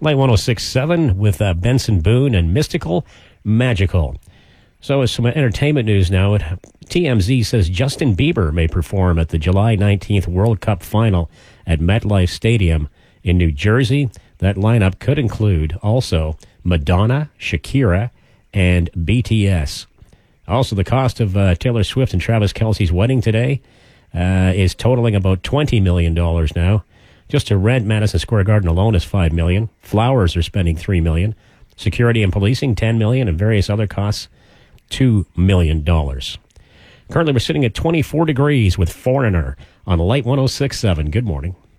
Light 106.7 with Benson Boone and Mystical Magical. So as some entertainment news now, TMZ says Justin Bieber may perform at the July 19th World Cup final at MetLife Stadium in New Jersey. That lineup could include also Madonna, Shakira, and BTS. Also, the cost of Taylor Swift and Travis Kelce's wedding today is totaling about $20 million now. Just to rent Madison Square Garden alone is $5 million. Flowers are spending $3 million. Security and policing, $10 million, and various other costs, $2 million. Currently, we're sitting at 24 degrees with Foreigner on Light 106.7. Good morning.